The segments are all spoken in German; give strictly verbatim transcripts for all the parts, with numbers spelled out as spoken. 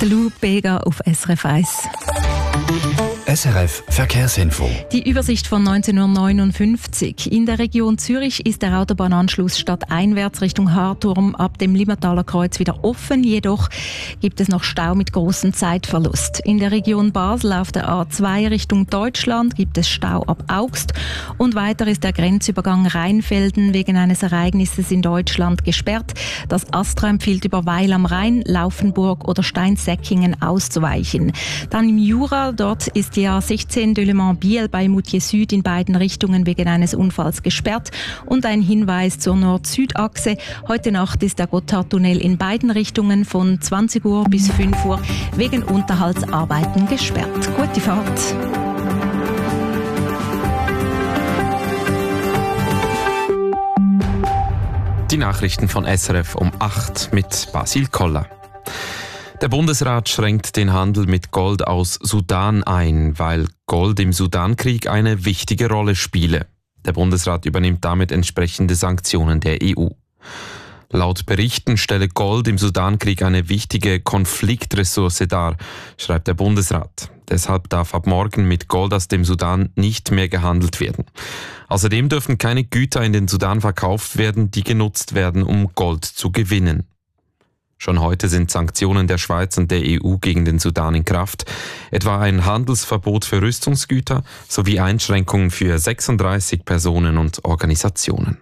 Der Lou Bega auf S R F eins. S R F Verkehrsinfo. Die Übersicht von neunzehn Uhr neunundfünfzig. In der Region Zürich ist der Autobahnanschluss stadteinwärts Richtung Harturm ab dem Limmataler Kreuz wieder offen. Jedoch gibt es noch Stau mit großem Zeitverlust. In der Region Basel auf der A zwei Richtung Deutschland gibt es Stau ab Augst. Und weiter ist der Grenzübergang Rheinfelden wegen eines Ereignisses in Deutschland gesperrt. Das Astra empfiehlt über Weil am Rhein, Laufenburg oder Steinsäckingen auszuweichen. Dann im Jura, dort ist die A sechzehn Delemont-Biel bei Moutier Süd in beiden Richtungen wegen eines Unfalls gesperrt. Und ein Hinweis zur Nord-Süd-Achse. Heute Nacht ist der Gotthardtunnel in beiden Richtungen von zwanzig Uhr bis fünf Uhr wegen Unterhaltsarbeiten gesperrt. Gute Fahrt! Die Nachrichten von S R F um acht mit Basil Koller. Der Bundesrat schränkt den Handel mit Gold aus Sudan ein, weil Gold im Sudankrieg eine wichtige Rolle spiele. Der Bundesrat übernimmt damit entsprechende Sanktionen der E U. Laut Berichten stelle Gold im Sudankrieg eine wichtige Konfliktressource dar, schreibt der Bundesrat. Deshalb darf ab morgen mit Gold aus dem Sudan nicht mehr gehandelt werden. Außerdem dürfen keine Güter in den Sudan verkauft werden, die genutzt werden, um Gold zu gewinnen. Schon heute sind Sanktionen der Schweiz und der E U gegen den Sudan in Kraft, etwa ein Handelsverbot für Rüstungsgüter sowie Einschränkungen für sechsunddreißig Personen und Organisationen.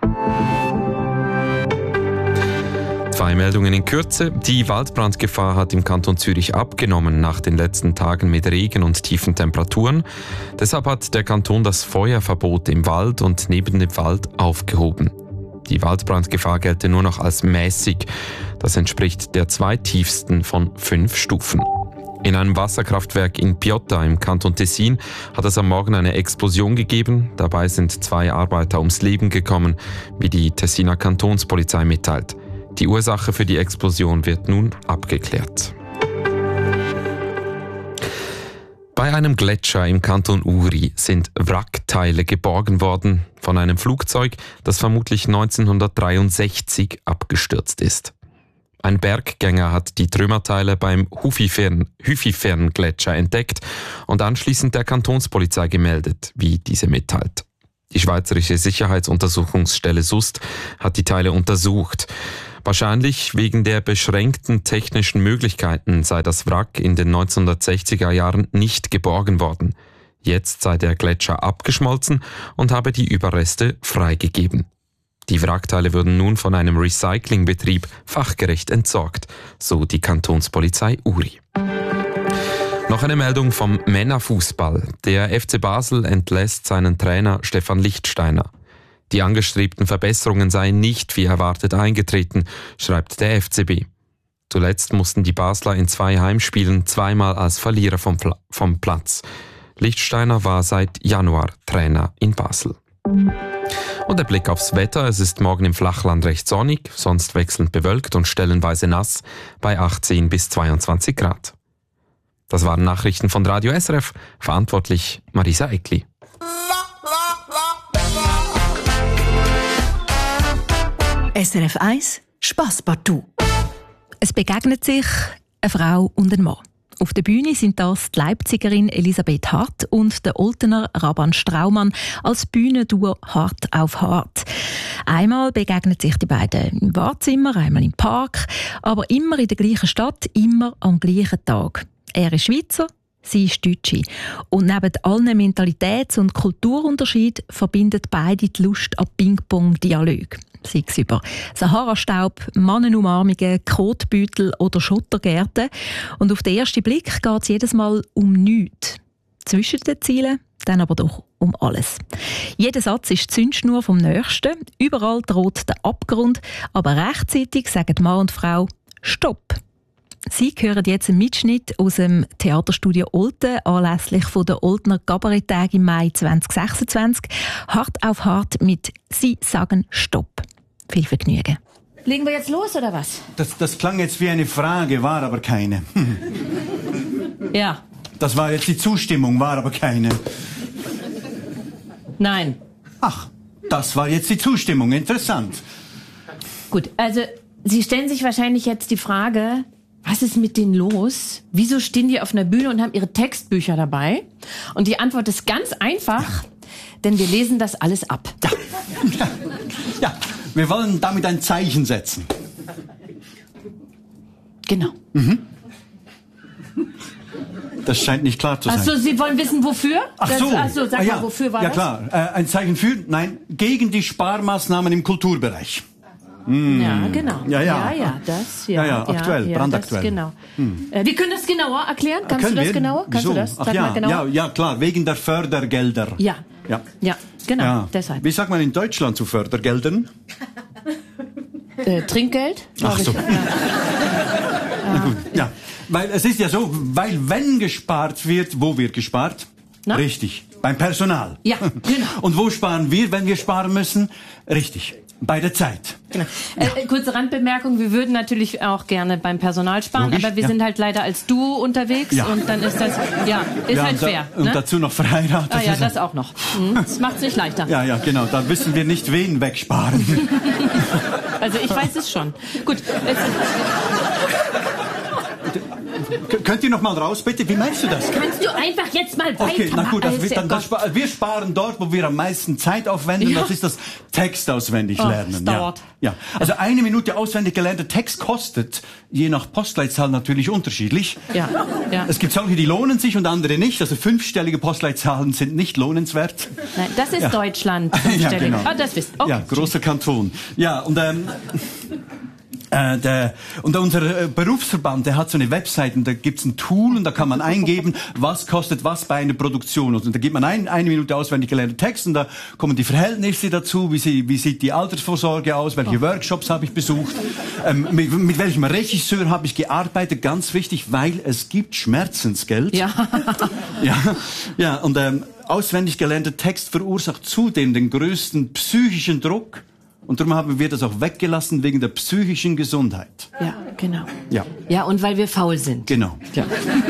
Zwei Meldungen in Kürze. Die Waldbrandgefahr hat im Kanton Zürich abgenommen nach den letzten Tagen mit Regen und tiefen Temperaturen. Deshalb hat der Kanton das Feuerverbot im Wald und neben dem Wald aufgehoben. Die Waldbrandgefahr gelte nur noch als mäßig. Das entspricht der zweittiefsten von fünf Stufen. In einem Wasserkraftwerk in Piotta im Kanton Tessin hat es am Morgen eine Explosion gegeben. Dabei sind zwei Arbeiter ums Leben gekommen, wie die Tessiner Kantonspolizei mitteilt. Die Ursache für die Explosion wird nun abgeklärt. Bei einem Gletscher im Kanton Uri sind Wrackteile geborgen worden von einem Flugzeug, das vermutlich neunzehnhundertdreiundsechzig abgestürzt ist. Ein Berggänger hat die Trümmerteile beim Hüfifern-Gletscher entdeckt und anschließend der Kantonspolizei gemeldet, wie diese mitteilt. Die Schweizerische Sicherheitsuntersuchungsstelle S U S T hat die Teile untersucht. Wahrscheinlich wegen der beschränkten technischen Möglichkeiten sei das Wrack in den neunzehnhundertsechziger Jahren nicht geborgen worden. Jetzt sei der Gletscher abgeschmolzen und habe die Überreste freigegeben. Die Wrackteile würden nun von einem Recyclingbetrieb fachgerecht entsorgt, so die Kantonspolizei Uri. Noch eine Meldung vom Männerfußball. Der F C Basel entlässt seinen Trainer Stefan Lichtsteiner. Die angestrebten Verbesserungen seien nicht wie erwartet eingetreten, schreibt der F C B. Zuletzt mussten die Basler in zwei Heimspielen zweimal als Verlierer vom, Pla- vom Platz. Lichtsteiner war seit Januar Trainer in Basel. Und der Blick aufs Wetter. Es ist morgen im Flachland recht sonnig, sonst wechselnd bewölkt und stellenweise nass bei achtzehn bis zweiundzwanzig Grad. Das waren Nachrichten von Radio S R F, verantwortlich Marisa Eckli. S R F eins Spass partout. Es begegnet sich eine Frau und ein Mann. Auf der Bühne sind das die Leipzigerin Elisabeth Hart und der Oltener Raban Straumann als Bühnenduo Hart auf Hart. Einmal begegnen sich die beiden im Wartezimmer, einmal im Park, aber immer in der gleichen Stadt, immer am gleichen Tag. Er ist Schweizer, sie ist Deutsche. Und neben allen Mentalitäts- und Kulturunterschieden verbindet beide die Lust an Ping-Pong-Dialog. Sei es über Sahara-Staub, Mannenumarmungen, Kotbeutel oder Schottergärten. Und auf den ersten Blick geht es jedes Mal um nichts. Zwischen den Zielen dann aber doch um alles. Jeder Satz ist die Zündschnur vom Nächsten. Überall droht der Abgrund. Aber rechtzeitig sagen Mann und Frau «Stopp!». Sie hören jetzt einen Mitschnitt aus dem Theaterstudio Olten anlässlich der Oltener Kabaretttage im Mai zwanzig sechsundzwanzig. Hart auf Hart mit «Sie sagen Stopp». Viel Vergnügen. Legen wir jetzt los, oder was? Das, das klang jetzt wie eine Frage, war aber keine. Ja. Das war jetzt die Zustimmung, war aber keine. Nein. Ach, das war jetzt die Zustimmung. Interessant. Gut, also Sie stellen sich wahrscheinlich jetzt die Frage, was ist mit denen los? Wieso stehen die auf einer Bühne und haben ihre Textbücher dabei? Und die Antwort ist ganz einfach, denn wir lesen das alles ab. Ja. Ja. Ja, wir wollen damit ein Zeichen setzen. Genau. Mhm. Das scheint nicht klar zu sein. Ach so, Sie wollen wissen, wofür? Ach so. Das, ach so, sag ah, ja. mal, wofür war ja, das? Ja klar, äh, ein Zeichen für, nein, gegen die Sparmaßnahmen im Kulturbereich. Mm. Ja, genau. Ja, ja. Ja, ja, das, ja. Ja, ja, aktuell, ja, brandaktuell. Das, genau. Hm. Äh, wir können das genauer erklären. Kannst Können du das wir? genauer? Kannst Wieso? du das? Sag Ach ja, mal genauer. ja, ja, klar, wegen der Fördergelder. Ja. Ja, ja genau, ja. deshalb. Wie sagt man in Deutschland zu Fördergeldern? Äh, Trinkgeld? Ach so. Ich. Ja. Na gut, ja. Weil es ist ja so, weil wenn gespart wird, wo wird gespart? Na? Richtig, beim Personal. Ja, genau. Und wo sparen wir, wenn wir sparen müssen? Richtig, bei der Zeit. Genau. Äh, kurze Randbemerkung, wir würden natürlich auch gerne beim Personal sparen, Logisch, aber wir ja. sind halt leider als Duo unterwegs Ja. und dann ist das, ja, ist Ja, halt und da- fair. Und Ne? dazu noch verheiratet. Ah ja, ist- das auch noch. Hm, das macht's nicht leichter. Ja, ja, genau, da wissen wir nicht, wen wegsparen. Also ich weiß es schon. Gut, es, K- Könnt ihr noch mal raus, bitte? Wie meinst du das? kannst du einfach jetzt mal weitermachen? Okay, na gut, das, Also, dann, das, Gott. spa- wir sparen dort, wo wir am meisten Zeit aufwenden. Ja. Das ist das Text auswendig Oh, lernen. das dauert. Ja, ja. Also eine Minute auswendig gelernter Text kostet je nach Postleitzahl natürlich unterschiedlich. Ja, ja. Es gibt solche, die lohnen sich und andere nicht. Also fünfstellige Postleitzahlen sind nicht lohnenswert. Nein, das ist Ja. Deutschland. Ja, fünfstellig. genau. Ah, das wisst. Okay. Ja, großer Kanton. Ja, und ähm, Äh, der, und unser äh, Berufsverband, der hat so eine Website und da gibt's ein Tool und da kann man eingeben, was kostet was bei einer Produktion. Und da gibt man ein, eine Minute auswendig gelernten Text und da kommen die Verhältnisse dazu, wie, sie, wie sieht die Altersvorsorge aus, welche Oh. Workshops habe ich besucht, ähm, mit, mit welchem Regisseur habe ich gearbeitet, ganz wichtig, weil es gibt Schmerzensgeld. Ja. Ja, ja, und ähm, auswendig gelernter Text verursacht zudem den größten psychischen Druck. Und darum haben wir das auch weggelassen wegen der psychischen Gesundheit. Ja, genau. Ja, Ja, und weil wir faul sind. genau. Ja.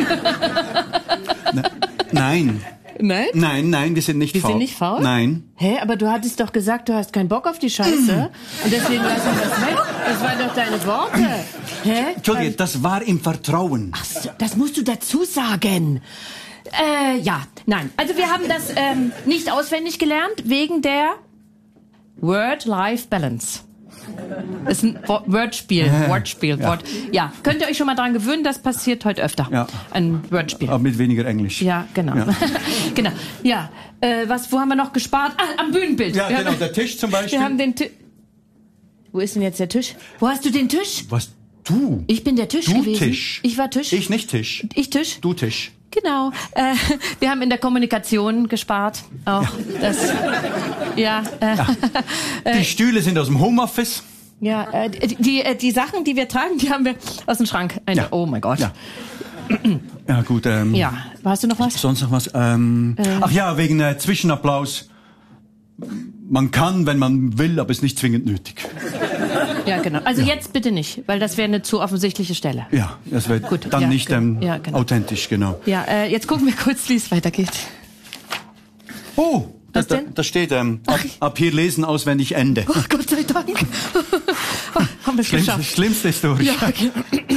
Ne, nein, Nein? nein, nein, wir sind nicht Wir faul. sind nicht faul? Nein. Hä, aber du hattest doch gesagt, du hast keinen Bock auf die Scheiße. Und deswegen lassen wir das weg. Das waren doch deine Worte. Hä? Entschuldige, das war im Vertrauen. Ach so, das musst du dazu sagen. Äh, ja, nein. Also wir haben das ähm, nicht auswendig gelernt, wegen der Word-Life-Balance. Das ist ein Wo- Wordspiel, Ja. Wortspiel, Ja. Wort. Ja, könnt ihr euch schon mal dran gewöhnen, das passiert heute öfter. Ja. Ein Wordspiel. Aber mit weniger Englisch. Ja, genau. Ja. genau. Ja, äh, was, wo haben wir noch gespart? Ah, am Bühnenbild. Ja, Wir genau, haben- der Tisch zum Beispiel. Wir haben den Tisch. Wo ist denn jetzt der Tisch? Wo hast du den Tisch? Was? Du? Ich bin der Tisch Du gewesen. Tisch. Ich war Tisch. Ich nicht Tisch. Ich Tisch. Du Tisch. Genau. Äh, wir haben in der Kommunikation gespart. Auch das. Ja. Äh, Die Stühle sind aus dem Homeoffice. ja. Äh, die, die, äh, die Sachen, die wir tragen, die haben wir aus dem Schrank. Eine, Ja. Oh mein Gott. Ja. Ja, gut. Ähm, Ja. Hast du noch was? Sonst noch was? Ähm, Ach ja, wegen äh, Zwischenapplaus. Man kann, wenn man will, aber ist nicht zwingend nötig. Ja, genau. Also jetzt bitte nicht, weil das wäre eine zu offensichtliche Stelle. Ja, das wird Gut, dann ja, nicht genau. ähm, Ja, genau. authentisch, genau. Ja, äh, jetzt gucken wir kurz, wie es weitergeht. Oh, da, Was da, denn? da steht, ähm, ab, ab hier lesen, auswendig, Ende. Oh, Gott sei Dank. Oh, haben wir es Schlimmste, geschafft. schlimmste ist durch. Ja, okay.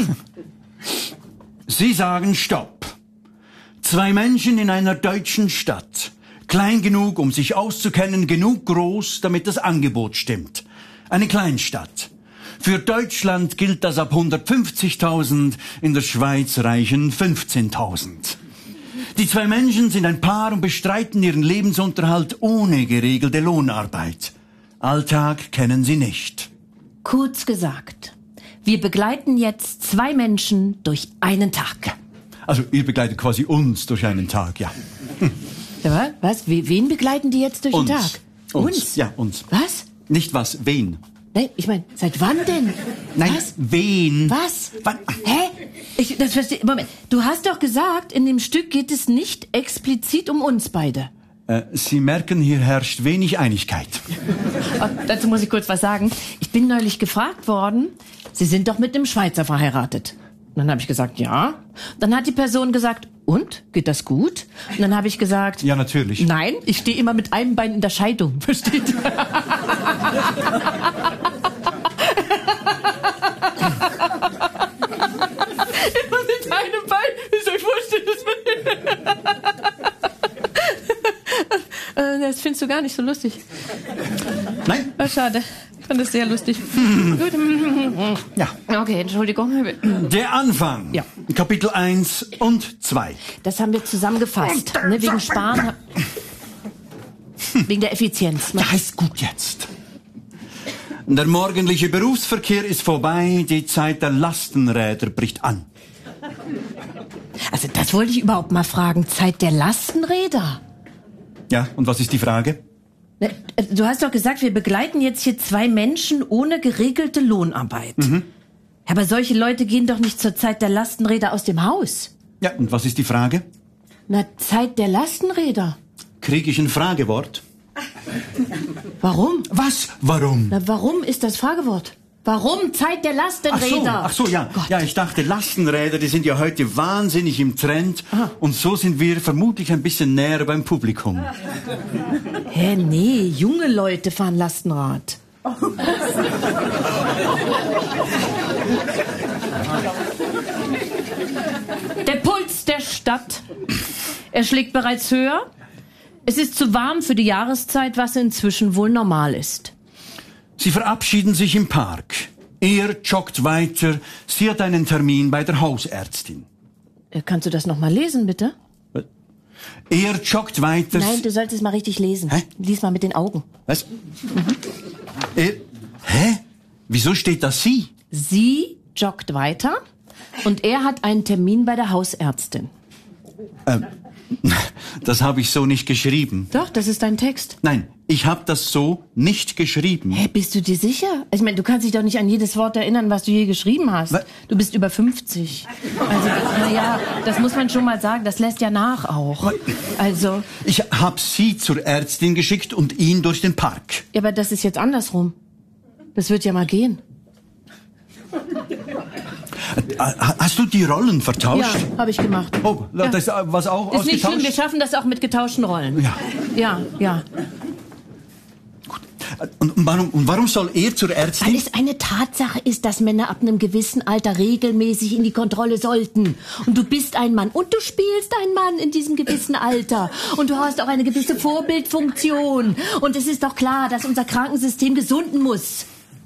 Sie sagen Stopp. Zwei Menschen in einer deutschen Stadt. Klein genug, um sich auszukennen, genug groß, damit das Angebot stimmt. Eine Kleinstadt. Für Deutschland gilt das ab hundertfünfzigtausend, in der Schweiz reichen fünfzehntausend. Die zwei Menschen sind ein Paar und bestreiten ihren Lebensunterhalt ohne geregelte Lohnarbeit. Alltag kennen sie nicht. Kurz gesagt, wir begleiten jetzt zwei Menschen durch einen Tag. Also ihr begleitet quasi uns durch einen Tag, ja. Ja, was? We- Wen begleiten die jetzt durch Uns. den Tag? Uns. Ja, uns. Was? Nicht was, wen. Nein, ich meine, seit wann denn? Nein, Was? wen. Was? Wann? Hä? Ich, das verstehe. Moment. Du hast doch gesagt, in dem Stück geht es nicht explizit um uns beide. Äh, Sie merken, hier herrscht wenig Einigkeit. Oh, dazu muss ich kurz was sagen. Ich bin neulich gefragt worden, Sie sind doch mit einem Schweizer verheiratet. Und dann habe ich gesagt, ja. Dann hat die Person gesagt, und? Geht das gut? Und dann habe ich gesagt, Ja, natürlich. nein, ich stehe immer mit einem Bein in der Scheidung. Versteht? findest du gar nicht so lustig. Nein? Oh, schade. Ich fand das sehr lustig. Gut. Ja. Okay, Entschuldigung. Der Anfang. Ja. Kapitel eins und zwei. Das haben wir zusammengefasst. Ne, wegen Sparen. Wegen der Effizienz. Ne? Ja, ist gut jetzt. Der morgendliche Berufsverkehr ist vorbei, die Zeit der Lastenräder bricht an. Also das wollte ich überhaupt mal fragen. Zeit der Lastenräder. Ja, und was ist die Frage? Ne, Du hast doch gesagt, wir begleiten jetzt hier zwei Menschen ohne geregelte Lohnarbeit. Mhm. Aber solche Leute gehen doch nicht zur Zeit der Lastenräder aus dem Haus. Ja, und was ist die Frage? Na, Zeit der Lastenräder. Kriege ich ein Fragewort? Warum? Was? Warum? Na, warum ist das Fragewort? Warum Zeit der Ach so, Lastenräder? ach so, ja. Gott. Ja, ich dachte, Lastenräder, die sind ja heute wahnsinnig im Trend. Aha. Und so sind wir vermutlich ein bisschen näher beim Publikum. Hä, nee, junge Leute fahren Lastenrad. Der Puls der Stadt. Er schlägt bereits höher. Es ist zu warm für die Jahreszeit, was inzwischen wohl normal ist. Sie verabschieden sich im Park. Er joggt weiter. Sie hat einen Termin bei der Hausärztin. Äh, Kannst du das noch mal lesen, bitte? Er joggt weiter. Nein, du solltest mal richtig lesen. Hä? Lies mal mit den Augen. Was? Er, hä? Wieso steht da sie? Sie joggt weiter und er hat einen Termin bei der Hausärztin. Ähm, das habe ich so nicht geschrieben. Doch, das ist dein Text. Nein, ich habe das so nicht geschrieben. Hä, bist du dir sicher? Ich meine, du kannst dich doch nicht an jedes Wort erinnern, was du je geschrieben hast. Was? Du bist über fünfzig. Also, naja, das muss man schon mal sagen, das lässt ja nach auch. Also, Ich habe sie zur Ärztin geschickt und ihn durch den Park. ja, aber das ist jetzt andersrum. Das wird ja mal gehen. Äh, Hast du die Rollen vertauscht? Ja, habe ich gemacht. Oh, Ja. das äh, was auch Ist nicht schlimm, wir ausgetauscht? schaffen das auch mit getauschten Rollen. Ja. Ja, ja. Und warum, und warum soll er zur Weil Ärztin? es eine Tatsache ist, dass Männer ab einem gewissen Alter regelmäßig in die Kontrolle sollten. Und du bist ein Mann und du spielst ein Mann in diesem gewissen Alter. Und du hast auch eine gewisse Vorbildfunktion. Und es ist doch klar, dass unser Krankensystem gesunden muss.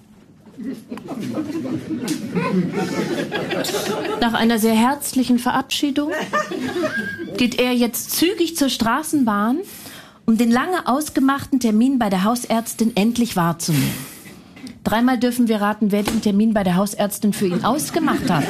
Nach einer sehr herzlichen Verabschiedung geht er jetzt zügig zur Straßenbahn, um den lange ausgemachten Termin bei der Hausärztin endlich wahrzunehmen. Dreimal dürfen wir raten, wer den Termin bei der Hausärztin für ihn ausgemacht hat.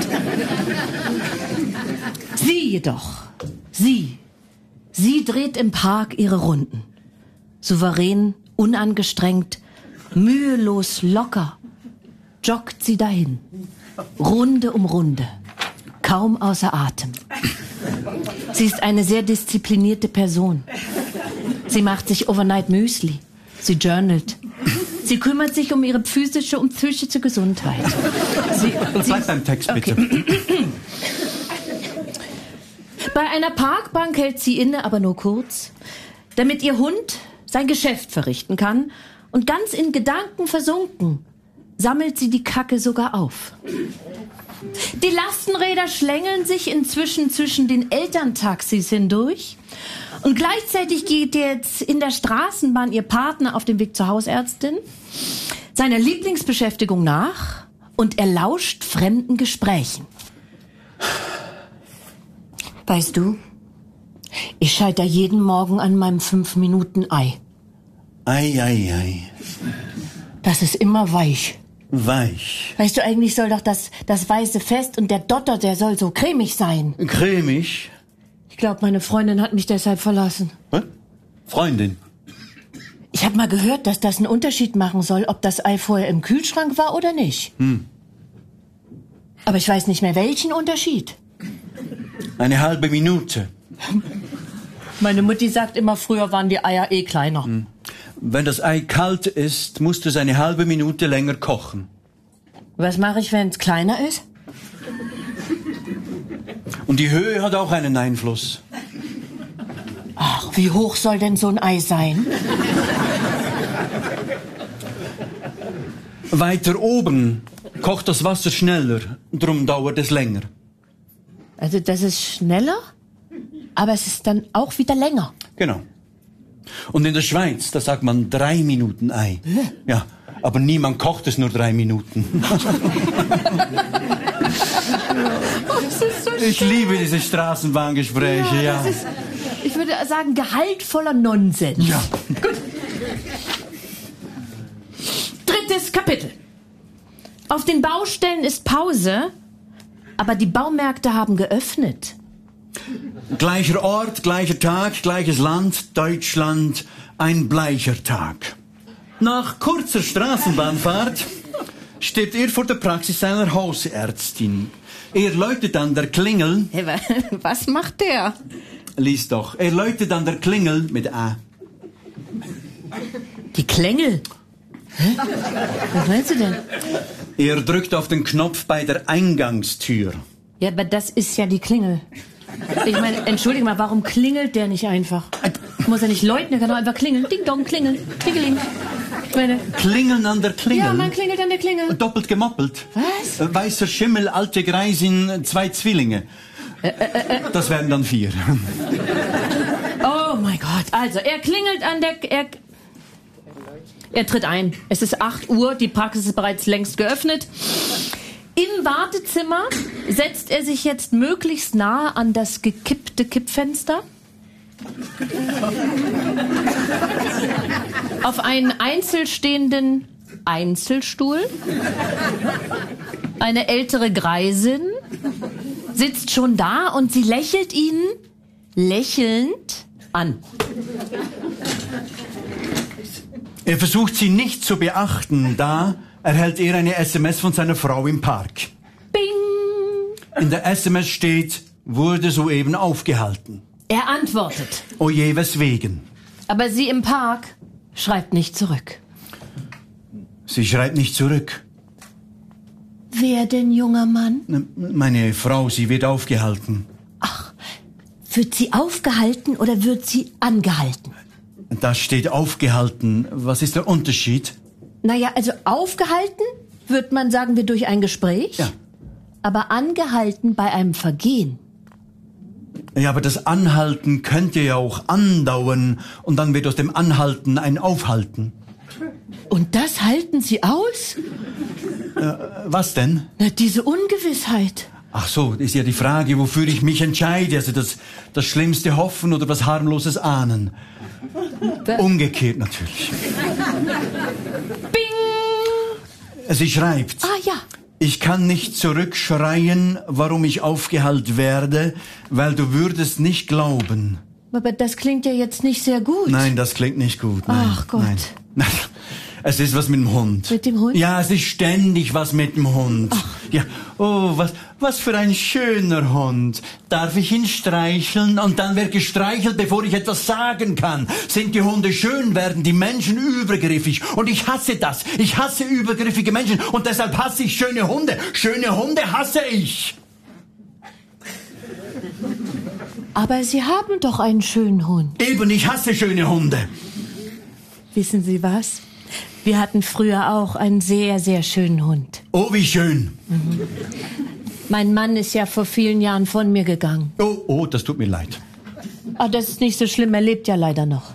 Sie jedoch, sie, sie dreht im Park ihre Runden. Souverän, unangestrengt, mühelos, locker, joggt sie dahin. Runde um Runde, kaum außer Atem. Sie ist eine sehr disziplinierte Person. Sie macht sich Overnight Müsli. Sie journalt. Sie kümmert sich um ihre physische und psychische Gesundheit. Sie, sie, Bleib beim Text, bitte. Okay. Bei einer Parkbank hält sie inne, aber nur kurz, damit ihr Hund sein Geschäft verrichten kann. Und ganz in Gedanken versunken, sammelt sie die Kacke sogar auf. Die Lastenräder schlängeln sich inzwischen zwischen den Elterntaxis hindurch. Und gleichzeitig geht jetzt in der Straßenbahn ihr Partner auf dem Weg zur Hausärztin seiner Lieblingsbeschäftigung nach und er lauscht fremden Gesprächen. Weißt du, ich scheitere jeden Morgen an meinem fünf-Minuten-Ei. Ei, ei, ei. Das ist immer weich. Weich. Weißt du, eigentlich soll doch das, das Weiße fest und der Dotter, der soll so cremig sein. Cremig? Ich glaube, meine Freundin hat mich deshalb verlassen. Hä? Freundin. Ich habe mal gehört, dass das einen Unterschied machen soll, ob das Ei vorher im Kühlschrank war oder nicht. Hm. Aber ich weiß nicht mehr, welchen Unterschied. Eine halbe Minute. Meine Mutti sagt immer, früher waren die Eier eh kleiner. Hm. Wenn das Ei kalt ist, musst du es eine halbe Minute länger kochen. Was mache ich, wenn es kleiner ist? Und die Höhe hat auch einen Einfluss. Ach, wie hoch soll denn so ein Ei sein? Weiter oben kocht das Wasser schneller, drum dauert es länger. Also das ist schneller, aber es ist dann auch wieder länger. Genau. Und in der Schweiz, da sagt man drei Minuten Ei. Ja, aber niemand kocht es nur drei Minuten. Ich liebe diese Straßenbahngespräche, ja. Das ist, ich würde sagen, gehaltvoller Nonsens. Ja. Gut. Drittes Kapitel. Auf den Baustellen ist Pause, aber die Baumärkte haben geöffnet. Gleicher Ort, gleicher Tag, gleiches Land, Deutschland, ein bleicher Tag. Nach kurzer Straßenbahnfahrt steht er vor der Praxis seiner Hausärztin. Er läutet an der Klingel. Hey, was macht der? Lies doch. Er läutet an der Klingel mit A. Die Klingel? Hä? Was meinst du denn? Er drückt auf den Knopf bei der Eingangstür. Ja, aber das ist ja die Klingel. Ich meine, entschuldige mal, warum klingelt der nicht einfach? Muss er nicht läuten, er kann doch einfach klingeln. Ding dong, klingeln, klingeling. Ich meine, Klingeln an der Klingel? ja, man klingelt an der Klingel. Doppelt gemoppelt. Was? Weißer Schimmel, alte Greisin, zwei Zwillinge. Äh, äh, äh. Das wären dann vier. Oh mein Gott. Also, er klingelt an der... Er, er tritt ein. Es ist acht Uhr, die Praxis ist bereits längst geöffnet. Im Wartezimmer setzt er sich jetzt möglichst nahe an das gekippte Kippfenster. Auf einen einzelstehenden Einzelstuhl. Eine ältere Greisin sitzt schon da und sie lächelt ihn lächelnd an. Er versucht sie nicht zu beachten, da erhält er eine S M S von seiner Frau im Park. Bing! In der S M S steht, wurde soeben aufgehalten. Er antwortet. Oh je, weswegen? Aber sie im Park schreibt nicht zurück. Sie schreibt nicht zurück. Wer denn, junger Mann? Meine Frau, sie wird aufgehalten. Ach, wird sie aufgehalten oder wird sie angehalten? Da steht aufgehalten. Was ist der Unterschied? Naja, also aufgehalten, würde man sagen, wir durch ein Gespräch. Ja. Aber angehalten bei einem Vergehen. Ja, aber das Anhalten könnte ja auch andauern und dann wird aus dem Anhalten ein Aufhalten. Und das halten Sie aus? Äh, was denn? Na, diese Ungewissheit. Ach so, ist ja die Frage, wofür ich mich entscheide. Also das, das Schlimmste hoffen oder was Harmloses ahnen. Da- Umgekehrt natürlich. Bing! Sie schreibt, Ah ja. ich kann nicht zurückschreien, warum ich aufgehalten werde, weil du würdest nicht glauben. Aber das klingt ja jetzt nicht sehr gut. Nein, das klingt nicht gut. Nein, Ach Gott. Nein. Nein. Es ist was mit dem Hund. Mit dem Hund? Ja, es ist ständig was mit dem Hund. Ach. Ja, oh, was, was für ein schöner Hund. Darf ich ihn streicheln? Und dann wird gestreichelt, bevor ich etwas sagen kann. Sind die Hunde schön, werden die Menschen übergriffig. Und ich hasse das. Ich hasse übergriffige Menschen. Und deshalb hasse ich schöne Hunde. Schöne Hunde hasse ich. Aber Sie haben doch einen schönen Hund. Eben, ich hasse schöne Hunde. Wissen Sie was? Wir hatten früher auch einen sehr, sehr schönen Hund. Oh, wie schön. Mein Mann ist ja vor vielen Jahren von mir gegangen. Oh, oh, das tut mir leid. Aber das ist nicht so schlimm, er lebt ja leider noch.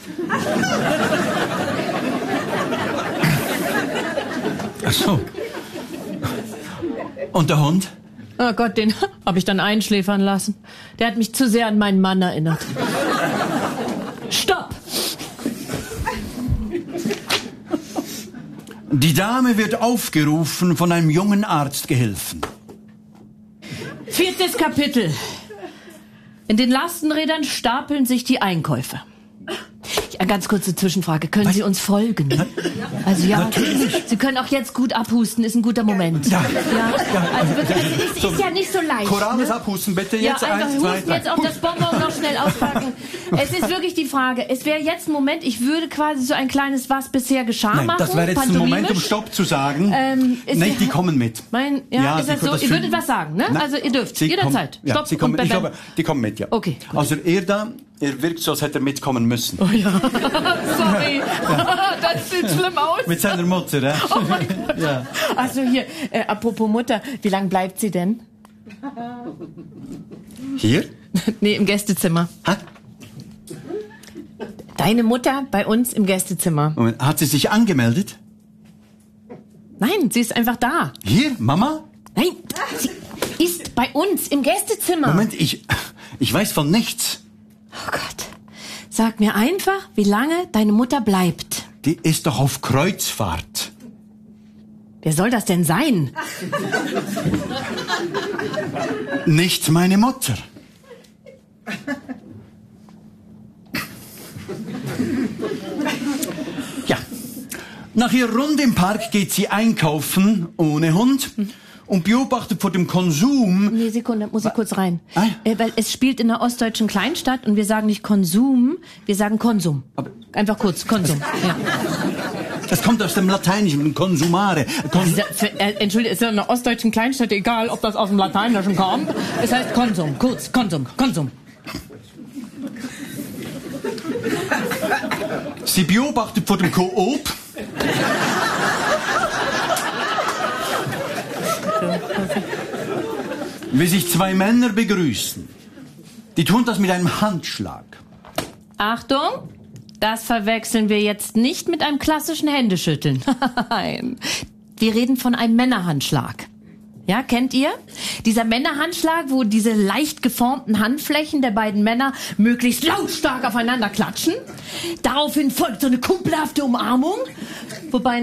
Ach so. Und der Hund? Oh Gott, den habe ich dann einschläfern lassen. Der hat mich zu sehr an meinen Mann erinnert. Stopp! Die Dame wird aufgerufen von einem jungen Arztgehilfen. Viertes Kapitel. In den Lastenrädern stapeln sich die Einkäufe. Ja, ganz kurze Zwischenfrage. Können Was? Sie uns folgen? Also ja, Natürlich. Sie können auch jetzt gut abhusten, ist ein guter Moment. Ja. ja. Also wirklich, es ist, ist ja nicht so leicht. Korales ne? abhusten, bitte. Ja, Jetzt einfach eins, zwei, husten, drei. jetzt auch das Bonbon noch schnell auspacken. Es ist wirklich die Frage, es wäre jetzt ein Moment, ich würde quasi so ein kleines Was bisher geschah Nein, machen. das wäre jetzt ein Moment, um pantomimisch. Stopp zu sagen. Ähm, ist Nein, die- die kommen mit. Mein, ja, Ja, ist das Sie- so? das Ihr finden- würdet was sagen, ne? Nein. Also ihr dürft, Sie jederzeit. kommen- ja, Stopp Sie kommen, und ich bam, glaube, die kommen mit, ja. Okay, gut. Also er da, er wirkt so, als hätte er mitkommen müssen. Oh ja, sorry. Das sieht schlimm aus. Mit seiner Mutter, ja. Oh mein Gott. Ja. Also hier, äh, apropos Mutter, wie lange bleibt sie denn? Hier? Nee, im Gästezimmer. Ha? Deine Mutter bei uns im Gästezimmer. Moment, hat sie sich angemeldet? Nein, sie ist einfach da. Hier, Mama? Nein, sie ist bei uns im Gästezimmer. Moment, ich, ich weiß von nichts. Oh Gott. Sag mir einfach, wie lange deine Mutter bleibt. Die ist doch auf Kreuzfahrt. Wer soll das denn sein? Nicht meine Mutter. Ja. Nach ihrer Runde im Park geht sie einkaufen, ohne Hund, und beobachtet vor dem Konsum... Nee, Sekunde, muss ich kurz rein. Ah. Äh, weil es spielt in einer ostdeutschen Kleinstadt und wir sagen nicht Konsum, wir sagen Konsum. Aber- Einfach kurz, Konsum. Ja. Das kommt aus dem Lateinischen, consumare. Kon Dieser- für- äh, Entschuldigung, ist ja in einer ostdeutschen Kleinstadt egal, ob das aus dem Lateinischen kommt. Es heißt Konsum, kurz, Konsum, Konsum. Sie beobachtet vor dem Coop... wie sich zwei Männer begrüßen. Die tun das mit einem Handschlag. Achtung, das verwechseln wir jetzt nicht mit einem klassischen Händeschütteln. Nein, wir reden von einem Männerhandschlag. Ja, kennt ihr? Dieser Männerhandschlag, wo diese leicht geformten Handflächen der beiden Männer möglichst lautstark aufeinander klatschen. Daraufhin folgt so eine kumpelhafte Umarmung, wobei